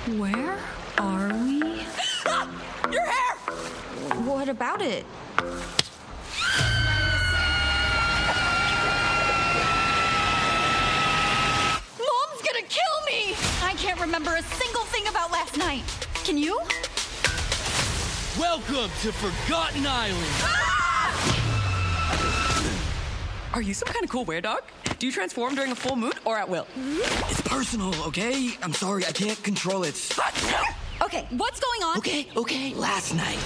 Where are we? Ah! Your hair! What about it? Mom's gonna kill me! I can't remember a single thing about last night. Can you? Welcome to Forgotten Island. Ah! Are you some kind of cool weird dog? Do you transform during a full moon or at will? It's personal, okay? I'm sorry, I can't control it. Okay, what's going on? Okay, last night.